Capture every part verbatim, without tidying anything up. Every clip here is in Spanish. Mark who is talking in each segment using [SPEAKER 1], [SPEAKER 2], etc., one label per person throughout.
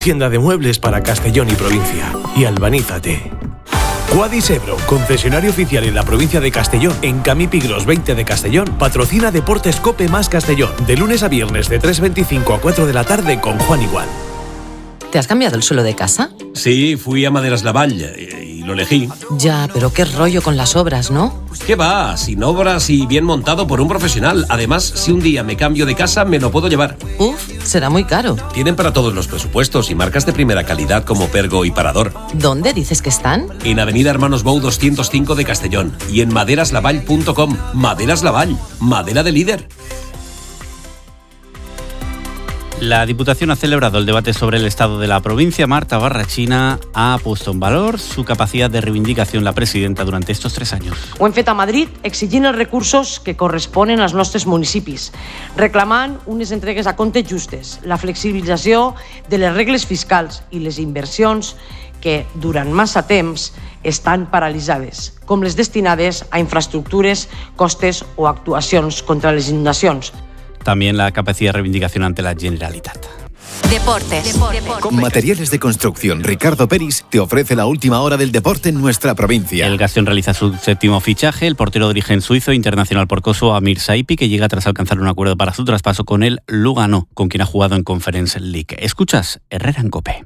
[SPEAKER 1] Tienda de muebles para Castellón y provincia. Y albanízate. Quadis Ebro, concesionario oficial en la provincia de Castellón, en Camí Pigros veinte de Castellón, patrocina Deportes Cope más Castellón, de lunes a viernes de tres veinticinco a cuatro de la tarde con Juan Igual.
[SPEAKER 2] ¿Te has cambiado el suelo de casa?
[SPEAKER 3] Sí, fui a Maderas Lavall y lo elegí.
[SPEAKER 2] Ya, pero qué rollo con las obras, ¿no?
[SPEAKER 3] ¿Qué va? Sin obras y bien montado por un profesional. Además, si un día me cambio de casa, me lo puedo llevar.
[SPEAKER 2] Uf, será muy caro.
[SPEAKER 3] Tienen para todos los presupuestos y marcas de primera calidad como Pergo y Parador.
[SPEAKER 2] ¿Dónde dices que están?
[SPEAKER 3] En Avenida Hermanos Bou doscientos cinco de Castellón y en maderas lavall punto com. Maderas Lavall, madera de líder.
[SPEAKER 4] La Diputación ha celebrado el debate sobre el estado de la provincia. Marta Barrachina ha puesto en valor su capacidad de reivindicación la presidenta durante estos tres años.
[SPEAKER 5] Ho hem fet a Madrid exigint els recursos que corresponen als nostres municipis, reclamant unes entregues a compte justes, la flexibilització de les regles fiscals i les inversions que durant massa temps estan paralitzades, com les destinades a infraestructures, costes o actuacions contra les inundacions.
[SPEAKER 4] También la capacidad de reivindicación ante la Generalitat.
[SPEAKER 6] Deportes. Deportes.
[SPEAKER 7] Materiales de construcción Ricardo Peris te ofrece la última hora del deporte en nuestra provincia.
[SPEAKER 4] El Gastón realiza su séptimo fichaje. El portero de origen suizo internacional por Kosovo, Amir Saipi, que llega tras alcanzar un acuerdo para su traspaso con el Lugano, con quien ha jugado en Conference League. Escuchas Herrera en COPE.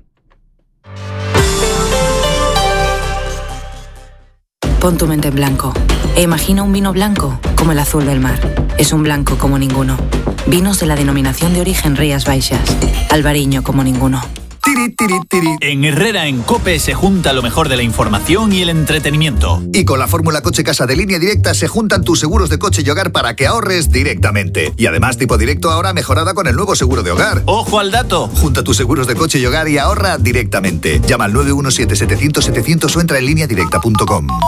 [SPEAKER 8] Pon tu mente en blanco e imagina un vino blanco como el azul del mar. Es un blanco como ninguno. Vinos de la denominación de origen Rías Baixas. Albariño como ninguno.
[SPEAKER 9] Tiri, tiri, tiri. En Herrera en COPE se junta lo mejor de la información y el entretenimiento.
[SPEAKER 10] Y con la fórmula Coche Casa de Línea Directa se juntan tus seguros de coche y hogar para que ahorres directamente. Y además Tipo Directo ahora mejorada con el nuevo seguro de hogar.
[SPEAKER 9] ¡Ojo al dato!
[SPEAKER 10] Junta tus seguros de coche y hogar y ahorra directamente. Llama al nueve uno siete, setecientos, setecientos o entra en línea directa punto com.